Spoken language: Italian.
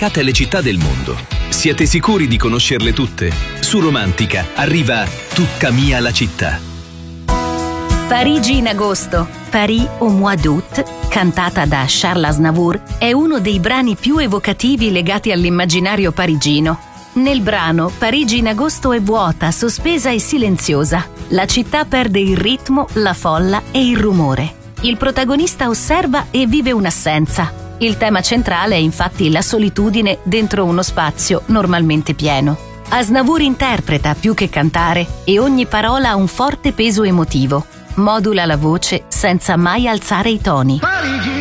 dedicate alle città del mondo. Siete sicuri di conoscerle tutte? Su Romantica arriva Tutta mia la città. Parigi in agosto, Paris au mois d'août, cantata da Charles Aznavour, è uno dei brani più evocativi legati all'immaginario parigino. Nel brano, Parigi in agosto è vuota, sospesa e silenziosa. La città perde il ritmo, la folla e il rumore. Il protagonista osserva e vive un'assenza. Il tema centrale è infatti la solitudine dentro uno spazio normalmente pieno. Aznavour interpreta più che cantare e ogni parola ha un forte peso emotivo. Modula la voce senza mai alzare i toni.